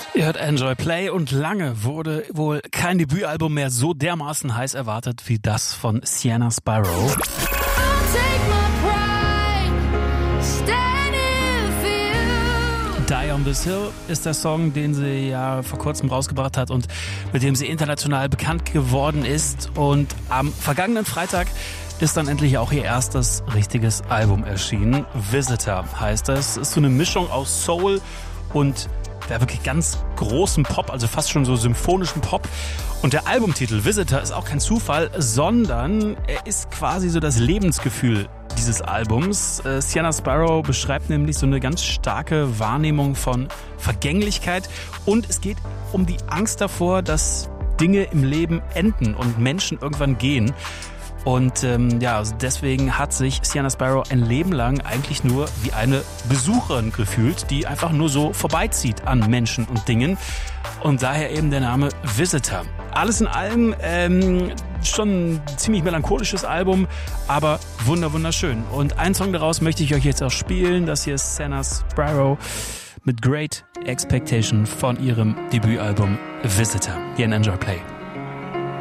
Ihr hört Enjoy Play und lange wurde wohl kein Debütalbum mehr so dermaßen heiß erwartet wie das von Sienna Sparrow. Die on This Hill ist der Song, den sie ja vor kurzem rausgebracht hat und mit dem sie international bekannt geworden ist. Und am vergangenen Freitag ist dann endlich auch ihr erstes richtiges Album erschienen. Visitor heißt es. Ist so eine Mischung aus Soul und wirklich ganz großem Pop, also fast schon so symphonischen Pop. Und der Albumtitel Visitor ist auch kein Zufall, sondern er ist quasi so das Lebensgefühl dieses Albums. Sienna Sparrow beschreibt nämlich so eine ganz starke Wahrnehmung von Vergänglichkeit und es geht um die Angst davor, dass Dinge im Leben enden und Menschen irgendwann gehen. Und deswegen hat sich Sienna Sparrow ein Leben lang eigentlich nur wie eine Besucherin gefühlt, die einfach nur so vorbeizieht an Menschen und Dingen. Und daher eben der Name Visitor. Alles in allem schon ein ziemlich melancholisches Album, aber wunderschön. Und einen Song daraus möchte ich euch jetzt auch spielen. Das hier ist Sienna Sparrow mit Great Expectation von ihrem Debütalbum Visitor. Hier in Enjoy Play.